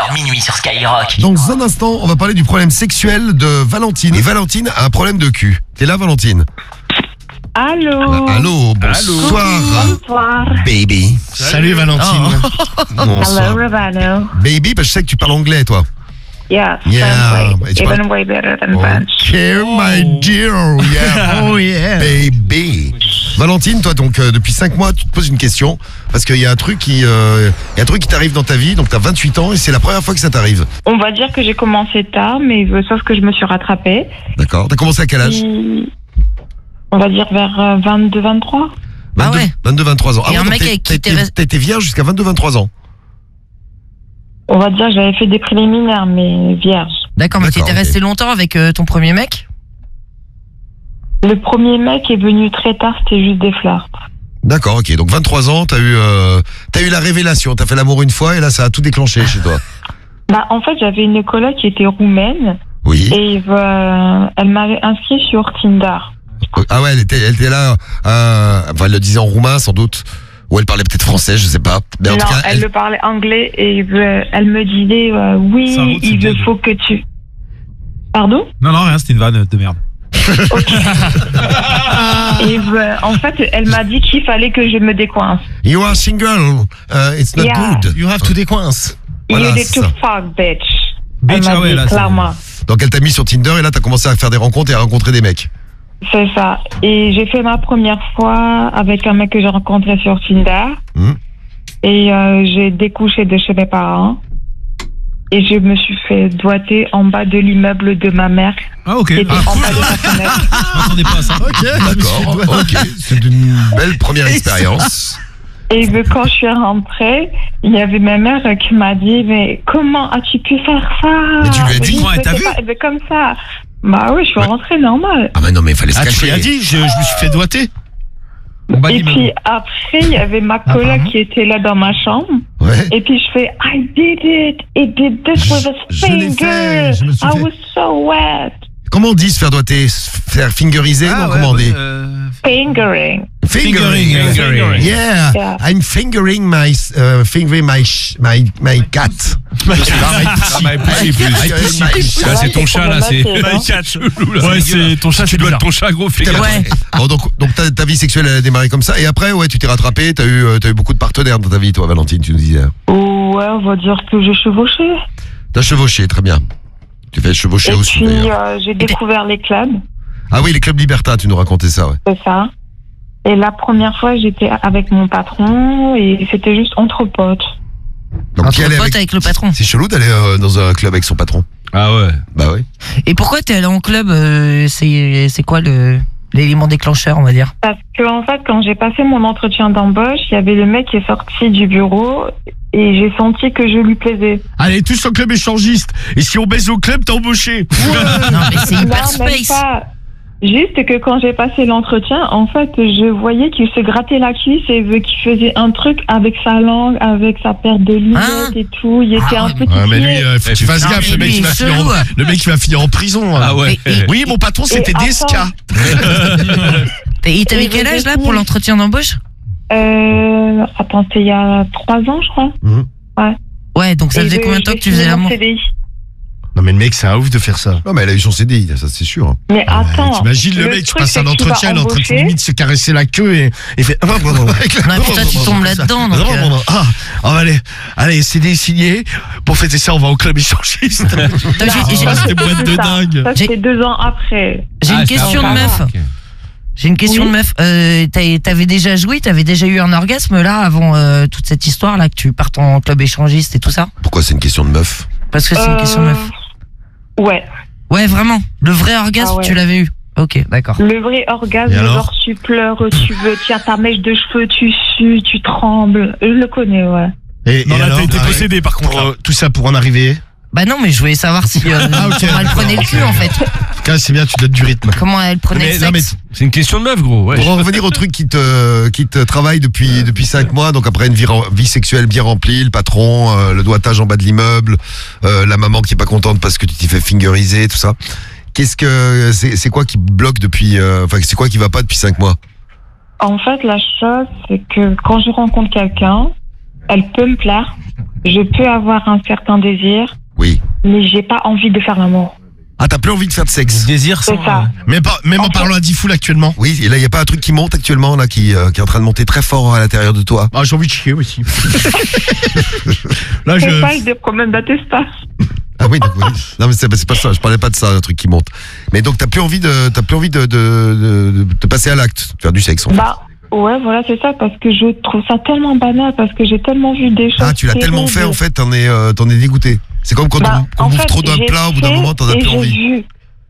22h minuit sur Skyrock. Dans un instant, on va parler du problème sexuel de Valentine. Et Valentine a un problème de cul. T'es là, Valentine? Allô. Allô, bonsoir. Bonsoir. Baby. Salut Valentine. Bonsoir. Hello, Ravano. Baby, parce que je sais que tu parles anglais, toi. Yeah, Yeah. French, Et tu even parles- way better than French. Okay, my dear. Yeah. Oh yeah. Baby. Valentine, toi, donc, depuis 5 mois, tu te poses une question. Parce qu'il y a un truc qui t'arrive dans ta vie. Donc, t'as 28 ans et c'est la première fois que ça t'arrive. On va dire que j'ai commencé tard, mais sauf que je me suis rattrapée. D'accord. T'as commencé à quel âge? On va dire vers 22-23. Ah ouais. 22-23 ans. Et un donc mec t'es- avec qui t'as été vierge jusqu'à 22-23 ans. On va dire que j'avais fait des préliminaires, mais vierge. D'accord, mais D'accord, t'étais resté longtemps avec ton premier mec? Le premier mec est venu très tard, c'était juste des flirts. D'accord, ok. Donc 23 ans, t'as eu la révélation. T'as fait l'amour une fois et là, ça a tout déclenché chez toi. Bah, en fait, j'avais une coloc qui était roumaine Oui. et elle m'avait inscrit sur Tinder. Ah ouais, elle était là. Enfin, elle le disait en roumain, sans doute. Ou elle parlait peut-être français, je sais pas. Mais en Non, tout cas, elle le parlait anglais et elle me disait oui, Ça roule, c'est il bien, faut que tu... Pardon? Non, rien, c'était une vanne de merde. Et en fait, elle m'a dit qu'il fallait que je me décoince. You are single. It's not Yeah. good. You have to décoince. Voilà, You need c'est to ça. fuck, bitch. Bitch, Elle m'a ah ouais, dit là, c'est- clairement. Donc elle t'a mis sur Tinder et là, t'as commencé à faire des rencontres et à rencontrer des mecs. C'est ça. Et j'ai fait ma première fois avec un mec que j'ai rencontré sur Tinder. Hmm. Et j'ai découché de chez mes parents. Et je me suis fait doigter en bas de l'immeuble de ma mère. Ah ok. Qui était Ah, en bas de sa fenêtre. je m'attendais pas à ça. Ok, d'accord. Ok, c'est une belle première expérience. Et quand je suis rentrée, il y avait ma mère qui m'a dit mais comment as-tu pu faire ça? Mais tu lui as dit, Je ouais, t'as sais vu pas, mais comme ça. Bah oui, je suis rentrée normal. Ah bah non, mais il fallait se Ah, tu cacher. lui as dit, je me suis fait doigter. Bon, bah, Et dis-moi. puis après, il y avait ma coloc pardon. qui était là dans ma chambre. Ouais. Et puis je fais I did it. It did this with a Je l'ai finger. fait, je me suis I fait- was so wet. Comment on dit se faire doigter? Se faire fingeriser? Ah, non, ouais, comment on dit? Fingering. Fingering. Yeah. Yeah. I'm fingering my cat. Là, c'est ton chat, là, c'est. Ouais, c'est ton chat, tu dois être ton chat, gros, fais gaffe. Ouais. Bon, donc ta vie sexuelle elle a démarré comme ça et après ouais tu t'es rattrapé, t'as eu beaucoup de partenaires dans ta vie toi Valentine, tu nous disais. Ouais, on va dire que j'ai chevauché. T'as chevauché, très bien. Tu fais chevaucher Et aussi puis d'ailleurs. j'ai découvert les clubs. Ah oui, les clubs Libertad, tu nous racontais ça, ouais. C'est ça. Et la première fois, j'étais avec mon patron et c'était juste entre potes. Donc Entre qui allait potes avec le patron. C'est chelou d'aller dans un club avec son patron. Ah ouais. Bah oui. Et pourquoi t'es allé en club? C'est quoi l'élément déclencheur, on va dire? Parce que en fait, quand j'ai passé mon entretien d'embauche, il y avait le mec qui est sorti du bureau et j'ai senti que je lui plaisais. Allez, tous au club échangiste. Et si on baisse au club, t'es embauché. Non, mais c'est hyper Non, même space. pas. Juste que quand j'ai passé l'entretien, en fait, je voyais qu'il se grattait la cuisse et qu'il faisait un truc avec sa langue, avec sa paire de lunettes Hein? et tout. Il était un peu Ouais, mais lui, titillé. faut que tu fasses Non, gaffe. mais Le mec, lui, il va il est finir chelou. le mec, il va finir en prison. Ah ouais. Oui, mon patron, c'était Et DSK. attends. Et t'avais Et quel je âge là vais pour finir. l'entretien d'embauche? Attends, c'était il y a 3 ans, je crois. Ouais, donc ça Et faisait combien de temps j'ai que tu faisais fini mon l'amour? CDI. Non, mais le mec, c'est un ouf de faire ça. Non mais elle a eu son CDI, ça c'est sûr. Mais attends. T'imagines le mec, tu truc, passes un c'est qu'il va entretien, il est en train de embaucher. limite se caresser la queue et fait. Non, et puis toi, tu tombes là-dedans. Donc, Ah, allez, CD signé. Pour fêter ça, on va au club échangiste. C'était boîte de Ça, dingue. Ça, c'était 2 ans après. J'ai une Ah, question de c'est meuf. Ok. J'ai une question Oui. de meuf. T'avais déjà joué, t'avais déjà eu un orgasme là avant toute cette histoire là que tu partes en club échangiste et tout ça? Pourquoi c'est une question de meuf? Parce que c'est une question de meuf. Ouais. Ouais, vraiment. Le vrai orgasme, Ah ouais. tu l'avais eu. Ok, d'accord. Le vrai orgasme, Et alors genre tu pleures, tu veux, tiens ta mèche de cheveux, tu sues, tu trembles. Je le connais, ouais. Et Non, là, alors, t'as été arrête. possédé, par contre. là. Tout ça pour en arriver. Bah non, mais je voulais savoir si Ah, ok, comment elle prenait le cul en fait. En tout cas, c'est bien, tu donnes du rythme. Comment elle prenait Mais, le non, mais sexe. c'est une question de meuf, gros. Ouais. Pour en revenir au truc qui te travaille depuis 5 mois, donc après une vie sexuelle bien remplie, le patron, le doigtage en bas de l'immeuble, la maman qui est pas contente parce que tu t'y fais fingeriser, tout ça. Qu'est-ce que c'est quoi qui bloque depuis enfin c'est quoi qui va pas depuis 5 mois? En fait, la chose, c'est que quand je rencontre quelqu'un, elle peut me plaire, je peux avoir un certain désir, Oui. mais j'ai pas envie de faire l'amour. Ah, t'as plus envie de faire de sexe. Désir C'est ça. Même en parlant à Diffoul actuellement. Oui, et là, il y a pas un truc qui monte actuellement, là, qui est en train de monter très fort à l'intérieur de toi. Ah, j'ai envie de chier aussi. Là, C'est pas des problèmes d'attestation. Ah oui, donc, oui. Non, mais c'est pas ça. Je parlais pas de ça, un truc qui monte. Mais donc, t'as plus envie de passer à l'acte, de faire du sexe, en fait. Bah, ouais, voilà, c'est ça, parce que je trouve ça tellement banal, parce que j'ai tellement vu des choses. Ah, tu l'as tellement fait, en fait, t'en es dégoûté. C'est comme quand on bouffe trop d'un plat, au bout d'un moment, t'en as plus envie.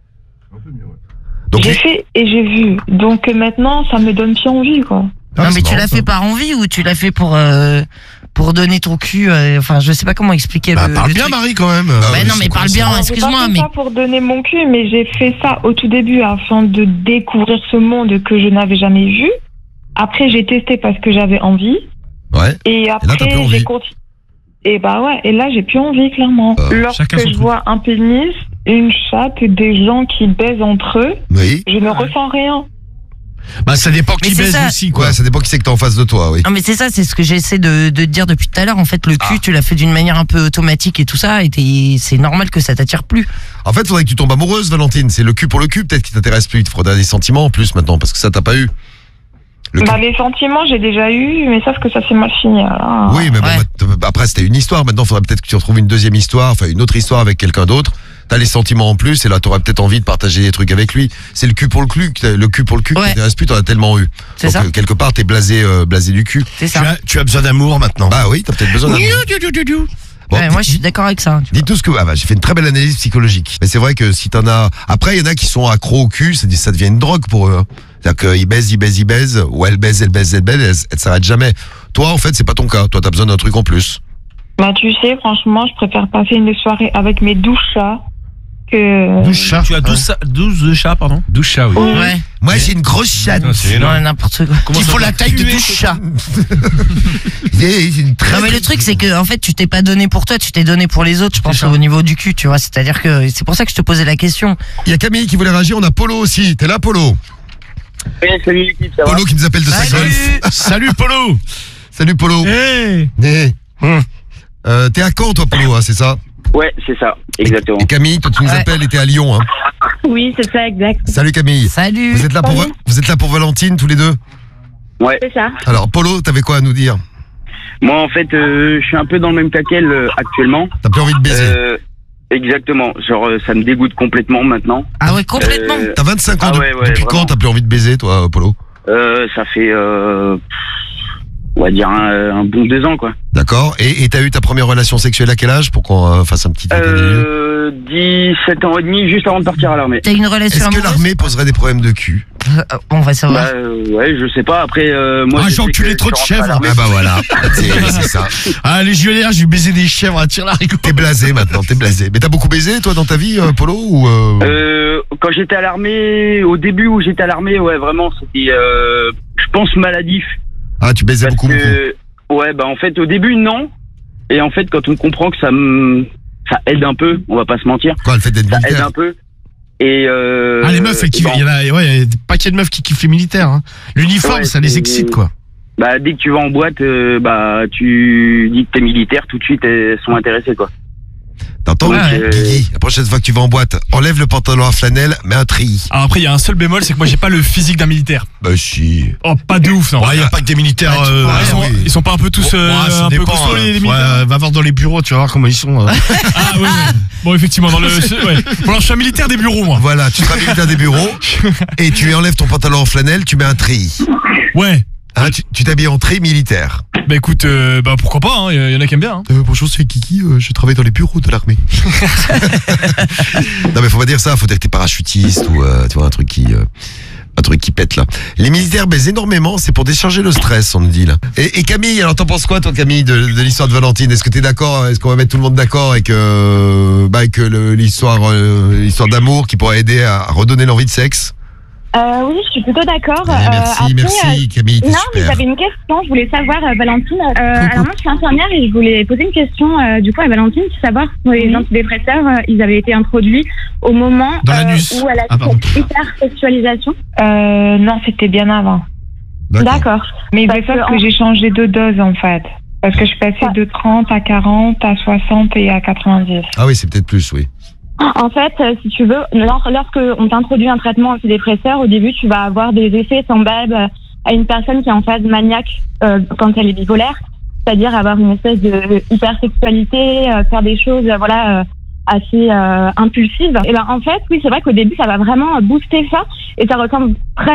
Donc, J'ai fait et j'ai vu. Donc maintenant, ça me donne plus envie, quoi. Non, mais tu l'as fait par envie ou tu l'as fait pour donner ton cul enfin, je sais pas comment expliquer Bah, le parle bien, truc. Marie, quand même. Bah, non, mais parle bien, excuse-moi, J'ai mais. pas fait ça pour donner mon cul, mais j'ai fait ça au tout début afin de découvrir ce monde que je n'avais jamais vu. Après, j'ai testé parce que j'avais envie. ouais. Et t'as après, plus envie. j'ai continué. Et bah ouais, et là, j'ai plus envie, clairement. chacun Lorsque son je vois un pénis, une chatte, des gens qui baisent entre eux, Oui. je ne ressens rien. Bah, ça dépend qui Mais c'est baise ça. aussi, quoi. Ouais, ça dépend qui c'est que t'as en face de toi, oui. Non, mais c'est ça, c'est ce que j'essaie de te dire depuis tout à l'heure. En fait, le cul, tu l'as fait d'une manière un peu automatique et tout ça, et c'est normal que ça t'attire plus. En fait, faudrait que tu tombes amoureuse, Valentine. C'est le cul pour le cul, peut-être qui t'intéresse plus. Il te faudra des sentiments en plus maintenant, parce que ça t'as pas eu. Le Bah, cul. les sentiments, j'ai déjà eu, mais sauf que ça s'est mal fini. Alors. Oui, mais bon, Ouais. après c'était une histoire. Maintenant, faudrait peut-être que tu retrouves une deuxième histoire, enfin une autre histoire avec quelqu'un d'autre. T'as les sentiments en plus, et là t'auras peut-être envie de partager des trucs avec lui. C'est le cul pour le cul, qui Ouais. t'intéresse plus. T'en as tellement eu. C'est Donc, ça. quelque part, t'es blasé du cul. C'est ça. Tu as besoin d'amour maintenant. Bah oui, t'as peut-être besoin d'amour. Bon, Ouais, moi, je suis d'accord avec ça. dis tout ce que j'ai fait une très belle analyse psychologique. Mais c'est vrai que si t'en as, après il y en a qui sont accros au cul, ça devient une drogue pour eux. Hein. C'est-à-dire qu'ils baisent, ou elle baise, elle s'arrête jamais. Toi, en fait, c'est pas ton cas. Toi, t'as besoin d'un truc en plus. Bah, tu sais, franchement, je préfère passer une soirée avec mes 12 chats que. 12 chats. Tu as 12 chats, pardon 12 chats, oui. Ouais. Moi, j'ai une grosse chatte. Non, c'est Non, énorme. n'importe quoi. Il faut la taille de 12 chats. J'ai une très. Non, mais le truc, c'est que, en fait, tu t'es pas donné pour toi, tu t'es donné pour les autres, je pense, au niveau du cul, tu vois. C'est-à-dire que, c'est pour ça que je te posais la question. Il y a Camille qui voulait réagir. On a Polo aussi. T'es là, Polo? Oui, salut l'équipe, ça va? Polo qui nous appelle de sa Salut. golf. Salut, Polo. Salut, Polo. Hey Hey. T'es à Caen, toi, Polo, hein, c'est ça? Ouais, c'est ça, exactement. Et Camille, toi, tu nous Ouais. appelles et t'es à Lyon, hein. Oui, c'est ça, exact. Salut, Camille. Salut. Vous êtes là pour Valentine, tous les deux? Ouais. C'est ça. Alors, Polo, t'avais quoi à nous dire? Moi, en fait, je suis un peu dans le même cas qu'elle actuellement. T'as plus envie de baiser? Exactement. Genre, ça me dégoûte complètement maintenant. Ah ouais, complètement. T'as 25 ans. Ah ouais, Depuis vraiment. quand t'as plus envie de baiser, toi, Polo? Ça fait, on va dire, un bon 2 ans, quoi. D'accord. Et t'as eu ta première relation sexuelle à quel âge pour qu'on fasse un petit état des lieux? 17 ans et demi, juste avant de partir à l'armée. T'as une relation Est-ce que amoureuse? l'armée poserait des problèmes de cul? On va savoir. Bah, ouais, je sais pas. Après, moi. Ah, je j'ai sais enculé que trop de je suis rentré à chèvres. l'armée. Ah bah voilà, c'est ça. Ah, légionnaire, j'ai baisé des chèvres à tir-larigot. T'es blasé maintenant, t'es blasé. Mais t'as beaucoup baisé, toi, dans ta vie, Polo, ou Quand j'étais à l'armée, au début où j'étais à l'armée, ouais, vraiment, c'était, je pense, maladif. Ah, tu baisais Parce beaucoup. que, ouais, bah en fait, au début, non. Et en fait, quand on comprend que ça aide un peu, on va pas se mentir, Quoi, le fait d'être ça aide militaire? un peu. Et Ah, les meufs, elles kiffent. bon, Il y en a, ouais, il y a des paquets de meufs qui kiffent les militaires. Hein. L'uniforme, Ouais, ça les c'est- excite, quoi. bah, dès que tu vas en boîte, bah, tu dis que t'es militaire, tout de suite, elles sont intéressées, quoi. T'entends, Ouais. Guigui? La prochaine fois que tu vas en boîte, enlève le pantalon à flanelle, mets un tri. Alors après, il y a un seul bémol, c'est que moi j'ai pas le physique d'un militaire. Bah si. Oh, pas de ouf, non. Ouais, il n'y a pas que des militaires. Ils sont pas un peu tous ça un peu dépend, costauds, les militaires. Ouais, va voir dans les bureaux, tu vas voir comment ils sont. Ah ouais, ouais. Bon, effectivement, dans le. Ouais. Bon, alors je suis un militaire des bureaux, moi. Voilà, tu seras militaire des bureaux et tu enlèves ton pantalon en flanelle, tu mets un tri. Ouais. Hein, tu t'habilles en tri militaire. Bah écoute, bah pourquoi pas, hein. Y en a qui aiment bien. Hein. Bonjour, c'est Kiki, je travaille dans les bureaux de l'armée. Non mais faut pas dire ça, faut dire que t'es parachutiste ou tu vois un truc qui pète là. Les militaires baisent énormément, c'est pour décharger le stress, on nous dit là. Et Camille, alors t'en penses quoi toi Camille de l'histoire de Valentine? Est-ce que t'es d'accord? Est-ce qu'on va mettre tout le monde d'accord avec l'histoire d'amour qui pourrait aider à redonner l'envie de sexe? Oui, je suis plutôt d'accord. Merci Camille, t'es Non, mais super. j'avais une question. Je voulais savoir, Valentine. Alors moi, je suis infirmière et je voulais poser une question du coup à Valentine, savoir si les antidépresseurs, ils avaient été introduits au moment Dans l'anus. où elle a Ah, pardon. cette hypersexualisation. Non, c'était bien avant. D'accord. Mais Parce il faut que que j'ai changé de dose en fait. Parce que je suis passée de 30 à 40, à 60 et à 90. Ah oui, c'est peut-être plus, oui. En fait, si tu veux, lorsque on t'introduit un traitement antidépresseur, au début, tu vas avoir des effets semblables à une personne qui est en phase maniaque quand elle est bipolaire, c'est-à-dire avoir une espèce de hypersexualité, faire des choses, assez impulsives. Et ben, en fait, oui, c'est vrai qu'au début, ça va vraiment booster ça, et ça ressemble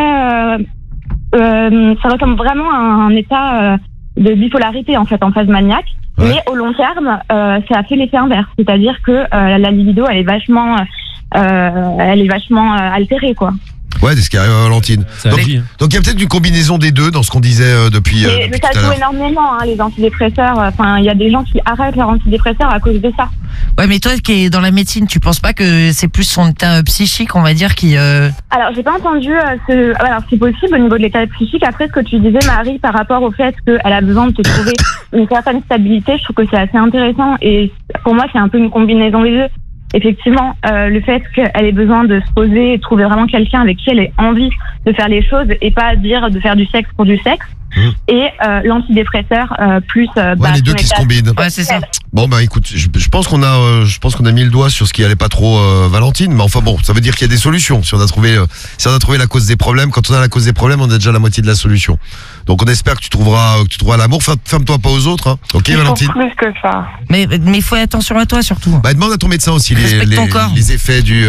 vraiment à un état de bipolarité, en fait, en phase maniaque. Ouais. Mais au long terme, ça a fait l'effet inverse, c'est-à-dire que la libido, elle est vachement altérée, quoi. Ouais, c'est ce qui arrive à Valentine. Donc il y a peut-être une combinaison des deux dans ce qu'on disait depuis. Mais ça joue énormément, les antidépresseurs. Enfin, il y a des gens qui arrêtent leurs antidépresseurs à cause de ça. Ouais, mais toi qui es dans la médecine, tu penses pas que c'est plus son état psychique, on va dire, qui. Alors, j'ai pas entendu Alors, c'est possible au niveau de l'état psychique. Après, ce que tu disais, Marie, par rapport au fait qu'elle a besoin de te trouver une certaine stabilité, je trouve que c'est assez intéressant. Et pour moi, c'est un peu une combinaison des deux. Effectivement, le fait qu'elle ait besoin de se poser et trouver vraiment quelqu'un avec qui elle ait envie de faire les choses et pas dire de faire du sexe pour du sexe. Et l'antidépresseur plus les deux qui se combinent. Ouais, c'est ça. Bon bah écoute, je pense qu'on a mis le doigt sur ce qui allait pas trop Valentine, mais enfin bon, ça veut dire qu'il y a des solutions. Si on a trouvé la cause des problèmes, quand on a la cause des problèmes, on a déjà la moitié de la solution. Donc on espère que tu trouveras l'amour. Ferme-toi pas aux autres, hein. OK, Valentine. Plus que ça. Mais faut attention à toi surtout. Bah demande à ton médecin aussi les effets du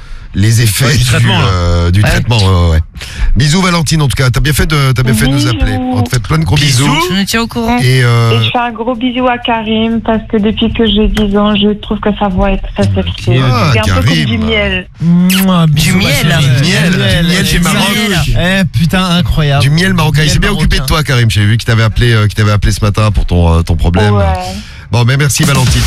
traitement. Ouais. Bisous Valentine, en tout cas, t'as bien fait de nous appeler. On te fait plein de gros bisous. Je me tiens au courant. Et je fais un gros bisou à Karim parce que depuis que j'ai 10 ans, je trouve que sa voix est très sexy. C'est un peu comme du miel. Du miel. Du miel chez Maroc. Putain, incroyable. Du miel marocain. Il s'est bien occupé de toi, Karim. J'ai vu qu'il t'avait appelé ce matin pour ton problème. Ouais. Bon, mais merci Valentine.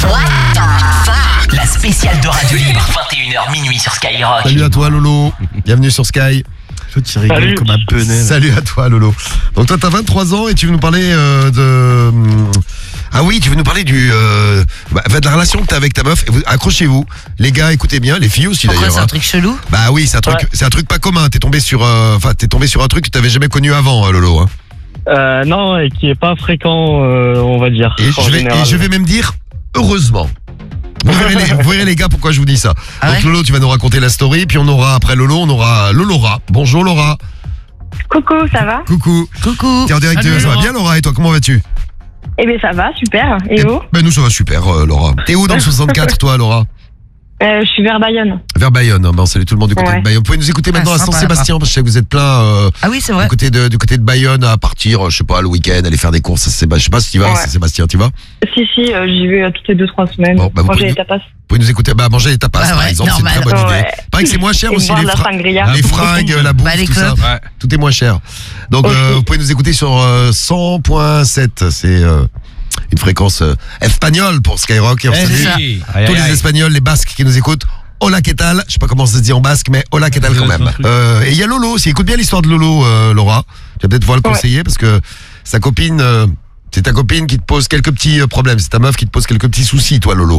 La spéciale de Radio Libre, 21h minuit sur Skyrock. Salut à toi Lolo, bienvenue sur Sky. Tu rigoles comme un benet. Salut à toi Lolo. Donc toi t'as 23 ans et tu veux nous parler de... Ah oui, tu veux nous parler de la relation que t'as avec ta meuf. Accrochez-vous, les gars, écoutez bien, les filles aussi d'ailleurs. C'est un truc chelou. Bah oui, c'est un truc pas commun. T'es tombé sur un truc que t'avais jamais connu avant, Lolo. Hein. Non, et qui est pas fréquent, on va dire. Et je vais même dire heureusement. Vous verrez les gars pourquoi je vous dis ça. Donc Lolo, tu vas nous raconter la story, puis on aura après Lolo, on aura Laura. Bonjour Laura. Coucou, ça va? Coucou. T'es en direct. Ça va bien Laura, et toi comment vas-tu? Eh bien ça va, super. Et vous? Ben nous ça va super Laura. T'es où dans le 64 toi Laura? Je suis vers Bayonne. Vers Bayonne, ben, salut tout le monde du côté de Bayonne. Vous pouvez nous écouter maintenant à Saint-Sébastien, parce que je sais que vous êtes plein ah oui, c'est vrai. Du côté de Bayonne à partir, je sais pas, le week-end, aller faire des courses. Je sais pas si tu vas, Sébastien, tu vas? Si, j'y vais toutes les 2-3 semaines. Bon, manger les tapas. Vous pouvez nous écouter, manger les tapas par exemple, c'est une très bonne idée. Pareil que c'est moins cher aussi, les fringues, la bouffe, tout ça. Ouais. Tout est moins cher. Donc vous pouvez nous écouter sur 100.7, c'est... une fréquence espagnole pour Skyrock. Et on salue tous les Espagnols, les Basques qui nous écoutent. Hola, ¿qué tal? Je sais pas comment ça se dit en basque, mais hola, ¿qué tal quand même. Et il y a Lolo aussi. Écoute bien l'histoire de Lolo, Laura. Tu vas peut-être pouvoir le conseiller parce que sa copine, c'est ta copine qui te pose quelques petits problèmes. C'est ta meuf qui te pose quelques petits soucis, toi, Lolo.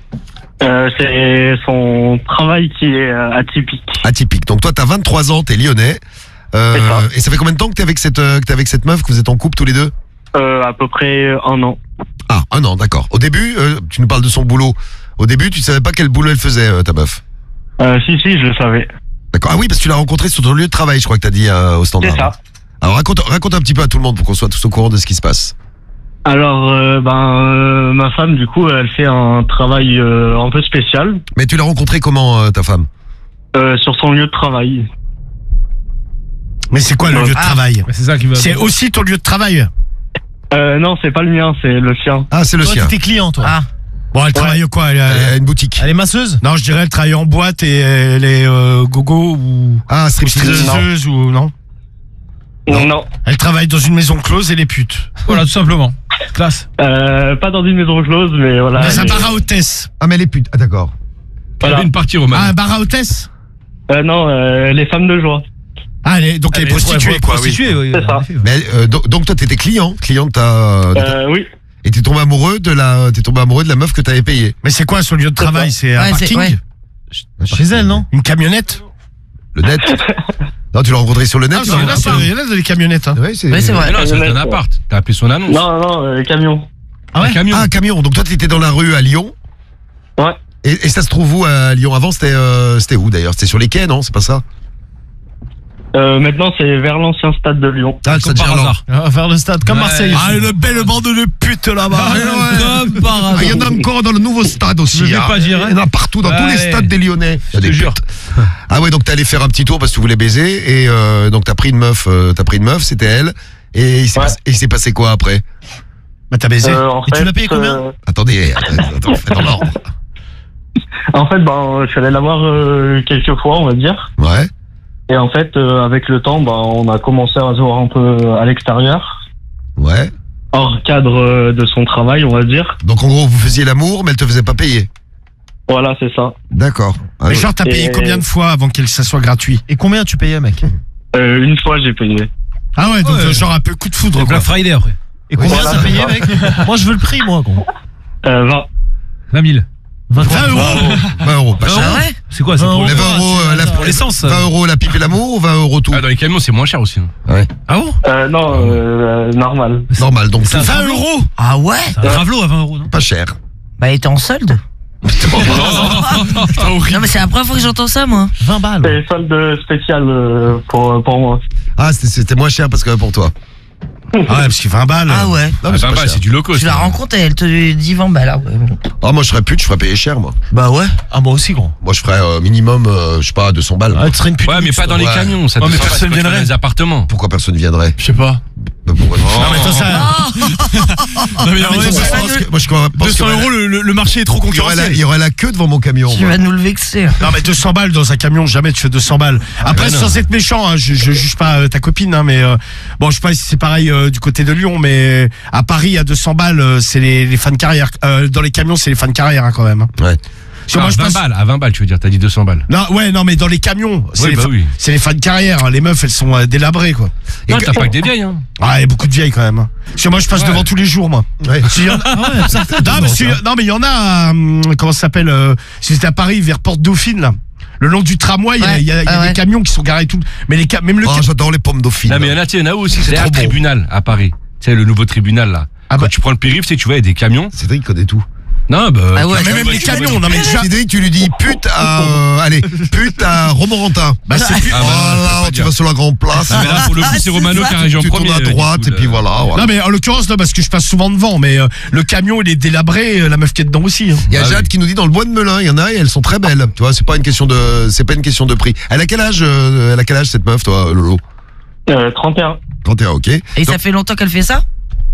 C'est son travail qui est atypique. Atypique. Donc toi, t'as 23 ans, t'es lyonnais. Et ça fait combien de temps que t'es avec cette meuf, que vous êtes en couple tous les deux? À peu près 1 an. Ah, 1 an, d'accord. Au début, tu nous parles de son boulot. Au début, tu savais pas quel boulot elle faisait, ta meuf? Si, je le savais. D'accord. Ah oui, parce que tu l'as rencontrée sur ton lieu de travail, je crois que t'as dit au standard. C'est ça. Alors raconte un petit peu à tout le monde pour qu'on soit tous au courant de ce qui se passe. Alors, ma femme, du coup, elle fait un travail un peu spécial. Mais tu l'as rencontrée comment, ta femme? Sur son lieu de travail. Mais c'est quoi le lieu de travail? C'est ça qui va. C'est aussi ton lieu de travail? Non, c'est pas le mien, c'est le sien. Ah, c'est le sien. Toi, t'es client, toi. Ah. Bon, elle travaille quoi? Elle a une boutique. Elle est masseuse? Non, je dirais elle travaille en boîte et elle est gogo ou... Ah, stripteaseuse ou non? Non. Elle travaille dans une maison close et les putes. Voilà, tout simplement. Classe. Pas dans une maison close, mais voilà. Dans un bar à hôtesse. Ah, mais les putes. Ah, d'accord. Voilà. Une partie romane. Ah, un bar à hôtesse? Non, les femmes de joie. Ah, donc elle est prostituée, quoi. Prostituée, oui. C'est ça. Mais, donc toi, t'étais client de ta... Oui. Et t'es tombé amoureux de la meuf que t'avais payée. Mais c'est quoi son lieu de travail? C'est un parking? Chez elle, non? Une camionnette? Le net? Non, tu l'as rencontré sur le net? Il y en a des camionnettes. Hein. Oui, c'est vrai. Non, c'est un appart. T'as appelé son annonce. Non, camion. Ah ouais? Un camion. Ah, un camion. Donc toi, t'étais dans la rue à Lyon. Ouais. Et ça se trouve où à Lyon? Avant, c'était où d'ailleurs? C'était sur les quais, non? C'est pas ça? Maintenant, c'est vers l'ancien stade de Lyon. Ah, le Comme stade par Gerland. hasard. Vers le stade, comme Ouais. Marseille. Ah, une belle bande de putes là-bas. Comme par hasard. Ah, il y en a encore dans le nouveau stade aussi. Je vais pas dire, hein. Il y en a partout, dans tous les Ouais. stades des Lyonnais. Il y a des te jure. putes. Ah ouais, donc t'es allé faire un petit tour parce que tu voulais baiser et donc t'as pris une meuf, c'était elle. Et il s'est passé quoi après? Bah t'as baisé. En Et tu fait, l'as payé combien? Attendez, fais dans l'ordre. En fait, je suis allé la voir quelques fois, on va dire. Ouais. Et en fait, avec le temps, on a commencé à se voir un peu à l'extérieur, Ouais. hors cadre de son travail, on va dire. Donc en gros, vous faisiez l'amour, mais elle te faisait pas payer. Voilà, c'est ça. D'accord. Ah, Mais ouais. genre, t'as payé Et- combien de fois avant que ça soit gratuit? Et combien tu payais, mec? Une fois, j'ai payé. Ah ouais, donc Ouais. genre un peu coup de foudre, quoi. Black Friday après. Et combien Voilà, t'as payé, c'est mec? Moi, je veux le prix, moi, gros. 20. 20 000. 20 €. 20 euros, pas cher. Ah ouais? C'est quoi? C'est 20 pour Les 20 euros, pour l'essence. 20 euros la pipe et l'amour ou 20 euros tout? Ah, dans les camions, c'est moins cher aussi. hein. Ouais. Ah bon? Non, normal. Normal, donc Ça- tout 20 €. Ah ouais? Un Ravelot à 20 euros, non? pas cher. Bah, il était en solde. Non, mais c'est la première fois que j'entends ça, moi. 20 balles. C'est solde spécial pour moi. Ah, c'était moins cher parce que pour toi. Ah ouais, parce que 20 balles. Ah ouais. Non, mais c'est 20 pas balles, cher. c'est du low cost. Tu la rencontres et elle te dit 20 balles. Ah ouais, bon. Ah, moi je serais pute, je ferais payer cher moi. Bah ouais. Ah, moi aussi, gros. Moi je ferais minimum, je sais pas, 200 balles. Ah, tu serais une pute. Ouais, mais pas dans les Ouais. camions. Ça Ouais, te mais sert pas, personne c'est quand tu vas viendrait. dans les appartements. Pourquoi personne viendrait? Je sais pas. Bah, pourquoi non? Non, mais attends, ça. Non, mais en vrai, Moi, je pense que- moi, je pense 200 qu'il y aurait- €, le marché est trop il y aurait la- concurrentiel. il y aurait la queue devant mon camion. Tu moi. vas nous le vexer. Non mais 200 balles dans un camion, jamais tu fais 200 balles. Après, ouais, non. sans être méchant, hein, je juge pas ta copine, hein, mais bon, je sais pas si c'est pareil du côté de Lyon, mais à Paris, à 200 balles, c'est les fins de carrière. Dans les camions, c'est les fins de carrière hein, quand même. Hein. Ouais. Parce que Ah, moi, je 20 passe- balles, à 20 balles, tu veux dire, t'as dit 200 balles. Non, ouais, non, mais dans les camions, c'est Oui, les, bah oui. c'est les fins de carrière. hein. Les meufs, elles sont délabrées, quoi. Non, t'as pas que des vieilles, hein. Ah, il y a beaucoup de vieilles quand même. hein. Parce que moi, je passe Ouais. devant tous les jours, moi. Ouais. S'il y en a- non, mais il y en a, comment ça s'appelle si c'était à Paris, vers Porte Dauphine, là. Le long du tramway, il y a- il y a, Ouais, des ouais. camions qui sont garés tout. Mais même le Oh, j'adore les pommes dauphines. Non, mais il y en a, tu sais, il y en a aussi, c'est trop un bon. tribunal à Paris. Tu sais, le nouveau tribunal, là. Ah Quand bah. tu prends le périph', tu sais, tu vois, il y a des camions. Cédric connaît tout. Non, bah. Ah ouais. Mais même les camions, non mais déjà. Cédric, tu lui dis pute à, allez, pute à Romorantin. Bah c'est plus. Ah, bah, Oh non, je peux là, pas tu dire. vas sur la grande place. Ah, mais là, pour le coup, c'est Romano qui a régi en Tu premier. tournes à droite et puis voilà. Non mais en l'occurrence là parce que je passe souvent devant, mais le camion il est délabré, la meuf qui est dedans aussi. hein. Il y a Ah Jade oui. qui nous dit dans le bois de Melun, il y en a et elles sont très belles. Tu vois, c'est pas une question de prix. Elle a quel âge cette meuf, toi, Lolo? 31. 31, ok. Et ça fait longtemps qu'elle fait ça?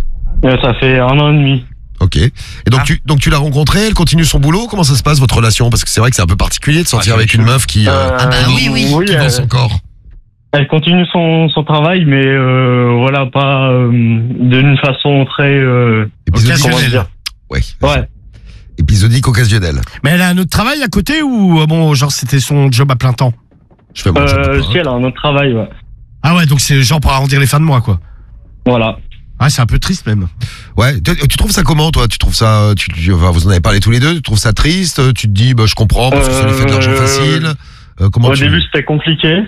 Ça fait 1 an et demi. Ok. Et donc tu l'as rencontrée, elle continue son boulot. Comment ça se passe votre relation? Parce que c'est vrai que c'est un peu particulier de sortir Ah, avec une meuf qui Ah bah oui. qui vend son corps. Elle continue son travail, mais voilà, pas d'une façon très... Épisodique. comment dire Ouais. Ouais. Épisodique occasionnel. Mais elle a un autre travail à côté ou bon genre c'était son job à plein temps? Je fais mon job, hein. Si elle a un autre travail, ouais. Ah ouais donc c'est genre pour arrondir les fins de mois quoi. Voilà. Ah c'est un peu triste même. Ouais. Tu trouves ça comment, toi? Tu trouves ça, enfin, vous en avez parlé tous les deux. Tu trouves ça triste? Tu te dis, bah, je comprends parce que ça lui fait de l'argent facile. Comment Au début, c'était compliqué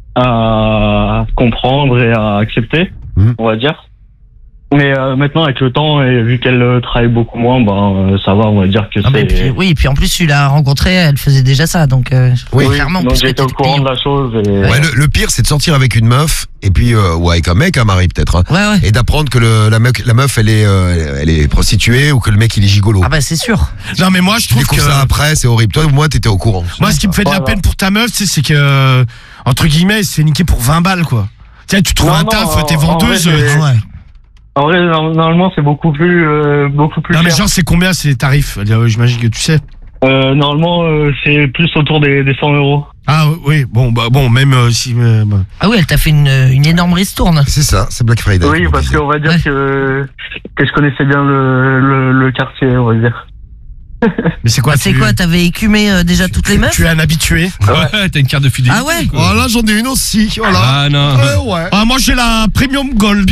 à comprendre et à accepter, on va dire. Mais maintenant, avec le temps, et vu qu'elle travaille beaucoup moins, ça va, on va dire que Ah bah, c'est... oui, et puis en plus, tu l'as rencontrée, elle faisait déjà ça, donc Oui, clairement. donc puisque j'étais au t'étais courant payant. de la chose. Et... Ouais, le pire, c'est de sortir avec une meuf et puis ou avec un mec, un mari peut-être, hein, Ouais. et d'apprendre que la meuf, elle est prostituée ou que le mec il est gigolo. Ah bah c'est sûr. Non mais moi je Tu trouve découvres que ça après, c'est horrible. Toi, moi, t'étais au courant. moi ce qui me fait de la Voilà. peine pour ta meuf c'est que entre guillemets c'est niqué pour 20 balles quoi. Tiens tu trouves Non, un non, taf, t'es en vendeuse. vrai, c'est- ouais. En vrai, normalement, c'est beaucoup plus Non mais cher. genre c'est combien c'est les tarifs? J'imagine que tu sais. Normalement, c'est plus autour des 100 euros. Ah oui bon même si bah. Ah oui, elle t'a fait une énorme ristourne. C'est ça, c'est Black Friday. Oui, comme on parce disait. qu'on va dire Ouais. que je connaissais bien le quartier, on va dire. Mais c'est quoi C'est quoi, t'avais écumé déjà toutes les meufs? Tu es un habitué. Ouais, t'as une carte de fidélité. Ah ouais? Oh là, j'en ai une aussi. Voilà. Ah non. Ouais. Ah moi j'ai la Premium Gold.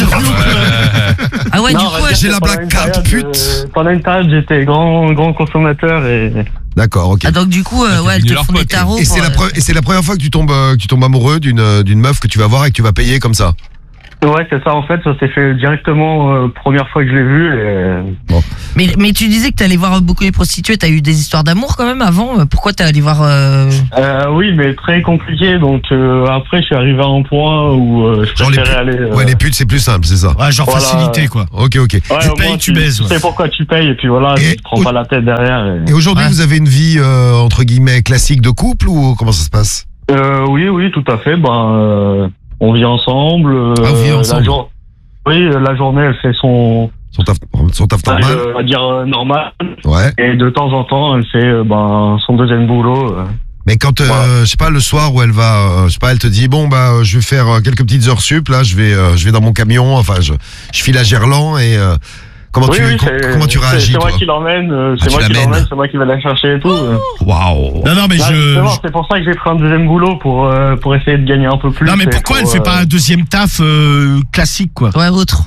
Ah ouais, Non, du on va coup, dire j'ai que la pendant Black une Card période, pute. Pendant une période, j'étais grand consommateur et... D'accord, ok. ah, donc du coup, t'es ouais, elle devenu te leur font des pote. tarots. Et c'est pour, la première fois que tu tombes amoureux d'une meuf que tu vas voir et que tu vas payer comme ça. Ouais, c'est ça, en fait, ça s'est fait directement première fois que je l'ai vu. Et... Mais tu disais que t'allais voir beaucoup les prostituées, t'as eu des histoires d'amour quand même avant. Pourquoi t'es allé voir Oui, mais très compliqué. Donc après, je suis arrivé à un point où je préférais aller. Ouais, les putes, c'est plus simple, c'est ça. Ouais, genre Voilà. facilité, quoi. Ok. Ouais, Tu payes, tu baises. Tu sais pourquoi tu payes, et puis voilà, tu te prends pas la tête derrière. Et aujourd'hui, vous avez une vie entre guillemets classique de couple ou comment ça se passe? Oui, tout à fait. On vit ensemble. Vous vivez ensemble. La journée, elle fait son taf normal. On va dire normal. Ouais. Et de temps en temps, elle fait son deuxième boulot. Mais quand je sais pas, le soir où elle va, je sais pas, elle te dit bon je vais faire quelques petites heures sup là, je vais dans mon camion, enfin je file à Gerland et comment tu réagis? C'est moi qui l'emmène, c'est moi qui vais la chercher et tout. Waouh. Non, mais c'est pour ça que j'ai pris un deuxième boulot pour essayer de gagner un peu plus. Non, mais pourquoi elle fait pas un deuxième taf classique, quoi? Ouais, autre.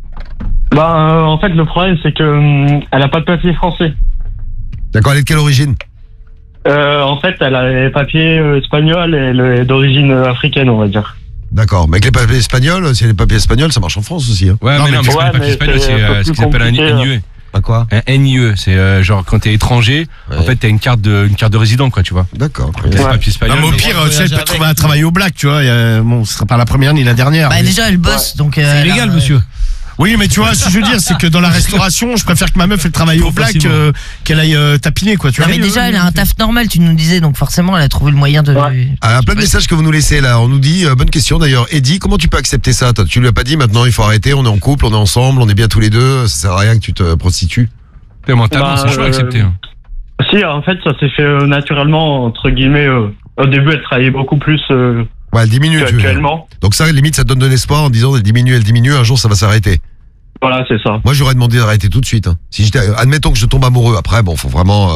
En fait, le problème, c'est que elle a pas de papier français. D'accord, elle est de quelle origine? En fait, elle a les papiers espagnols et elle est d'origine africaine, on va dire. D'accord, mais avec les papiers espagnols, si elle a les papiers espagnols, ça marche en France aussi. Hein. Ouais, mais les papiers espagnols, c'est ce qu'on appelle un NIE. Quoi? Un NIE, c'est genre quand t'es étranger, en fait t'as une carte de résident, quoi, tu vois. D'accord. Papier espagnol. Non, mais au pire, elle peut trouver un travail au black, tu vois. Bon, ce sera pas la première ni la dernière. Bah déjà, elle bosse, donc. C'est illégal, monsieur. Oui, mais tu vois, ce que je veux dire, c'est que dans la restauration, je préfère que ma meuf elle travaille au black qu'elle aille tapiner, quoi. Tu vois. Mais déjà, elle a un taf normal, tu nous disais, donc forcément, elle a trouvé le moyen de. Ah, plein de messages que vous nous laissez là. On nous dit, bonne question d'ailleurs. Eddie, comment tu peux accepter ça? Tu lui as pas dit maintenant il faut arrêter, on est en couple, on est ensemble, on est bien tous les deux, ça sert à rien que tu te prostitues? Mentalement, c'est chaud à accepter. Hein. Si, en fait, ça s'est fait naturellement, entre guillemets. Au début, elle travaillait beaucoup plus. Ouais, elle diminue. Actuellement. Donc ça, limite, ça te donne de l'espoir en disant elle diminue, un jour ça va s'arrêter. Voilà, c'est ça. Moi, j'aurais demandé d'arrêter tout de suite. Hein. Si admettons que je tombe amoureux. Après, bon, faut vraiment.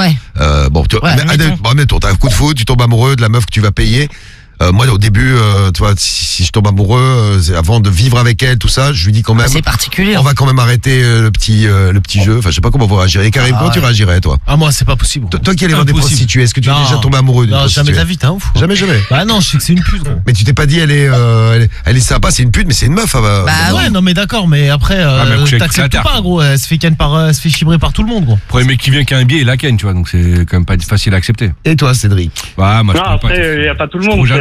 Admettons, t'as un coup de foudre, tu tombes amoureux de la meuf que tu vas payer. Moi, au début, tu vois, si je tombe amoureux, avant de vivre avec elle, tout ça, je lui dis quand même. C'est particulier. On va quand même arrêter le petit jeu. Enfin, je sais pas comment vous réagirez. Karim, comment tu réagirais, toi? Ah, moi, c'est pas possible. Toi qui allais voir des prostituées, est-ce que tu es déjà tombé amoureux d'une prostituée? Non, jamais de la vie, t'es un ouf. Jamais. Bah non, je sais que c'est une pute, gros. Mais tu t'es pas dit, elle est sympa, c'est une pute, mais c'est une meuf. Ouais, non, mais d'accord, mais après, t'acceptes pas, gros. Elle se fait chibrer par tout le monde, gros. Premier mec qui vient qui a un billet, il la ken, tu vois, donc c'est quand même pas facile à accepter. Et toi, Cédric? Bah, moi, non, après, il y a pas tout le monde.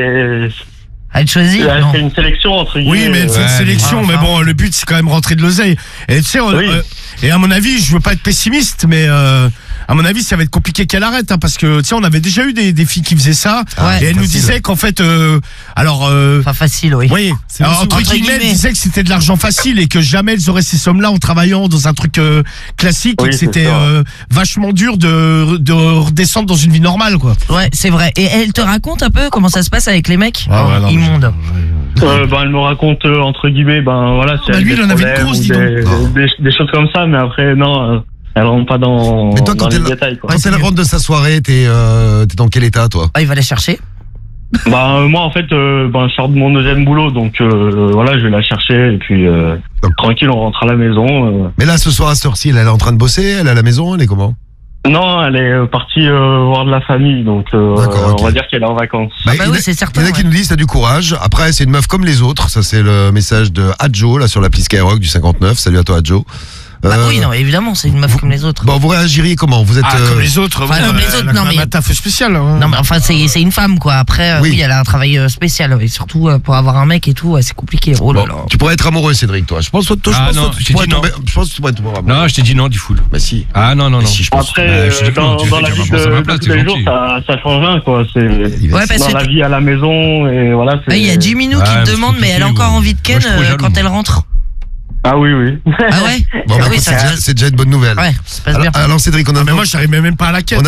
Elle choisit. Elle fait une sélection entre guillemets. Oui, mais elle fait une sélection, mais bon, le but c'est quand même rentrer de l'oseille. Et tu sais, et à mon avis, je veux pas être pessimiste, mais à mon avis, ça va être compliqué qu'elle arrête, hein, parce que tu sais, on avait déjà eu des filles qui faisaient ça, et elles nous disaient qu'en fait, pas facile, oui. Oui, entre guillemets, elles disaient que c'était de l'argent facile et que jamais elles auraient ces sommes-là en travaillant dans un truc classique, et que c'était vachement dur de redescendre dans une vie normale, quoi. Ouais, c'est vrai. Et elle te raconte un peu comment ça se passe avec les mecs immondes. Elle me raconte entre guillemets, voilà, c'est lui, il en avait une grosse, dis donc. Des choses comme ça, mais après non, elle rentre pas dans. Mais toi, quand les détails, quoi. Quand elle rentre de sa soirée, t'es dans quel état, toi? Il va la chercher. Moi en fait, je sors de mon deuxième boulot, donc voilà, je vais la chercher et puis tranquille, on rentre à la maison. Mais là, ce soir à cette heure-ci, elle est en train de bosser, elle est à la maison, elle est comment? Non, elle est partie voir de la famille, donc on va dire qu'elle est en vacances. Oui, c'est certain. Il y en a qui nous disent t'as du courage. Après, c'est une meuf comme les autres. Ça, c'est le message de Adjo là sur l'appli Skyrock du 59. Salut à toi, Adjo. Oui, non, évidemment, c'est une meuf comme les autres. Bon, vous réagiriez comment? Vous êtes comme les autres. Enfin, comme les autres, non mais un taf spécial. Hein. Non mais enfin, c'est une femme, quoi. Après, oui, elle a un travail spécial, et surtout pour avoir un mec et tout, c'est compliqué. Oh là là. Tu pourrais être amoureux, Cédric, toi. Je pense que tu pourrais tomber amoureux. Non, je t'ai dit non, du full. Bah si. Ah non. Si, je pense. Après, dans la vie de tous les jours, ça change rien, quoi. C'est dans la vie à la maison et voilà. Il y a Jiminou qui te demande, mais elle a encore envie de ken quand elle rentre. Ah oui. Ah ouais? Bon, c'est déjà une bonne nouvelle. Ouais, ça passe bien. Alors Cédric, mais moi, j'arrive même pas à la quête.